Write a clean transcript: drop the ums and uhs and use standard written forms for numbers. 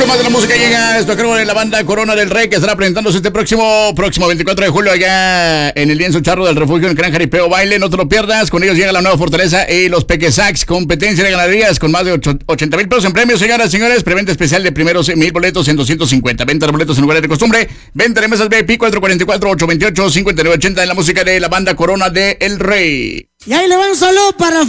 con más de la música llega esto a cargo de la banda Corona del Rey, que estará presentándose este próximo 24 de julio allá en el lienzo charro del refugio en Gran Jaripeo Baile. No te lo pierdas, con ellos llega la nueva fortaleza y los Pequesax, competencia de ganaderías con más de 80,000 pesos en premios, señoras y señores. Preventa especial de primeros 1,000 boletos en 250. Venta de boletos en lugares de costumbre. Venta de mesas VIP 444-828-5980 en la música de la banda Corona del Rey. Y ahí le va un saludo para